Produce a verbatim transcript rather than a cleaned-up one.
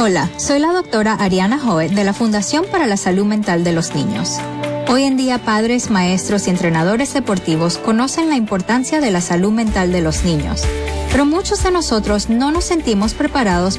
Hola, soy la doctora Ariana Joe de la Fundación para la Salud Mental de los Niños. Hoy en día, padres, maestros y entrenadores deportivos conocen la importancia de la salud mental de los niños, pero muchos de nosotros no nos sentimos preparados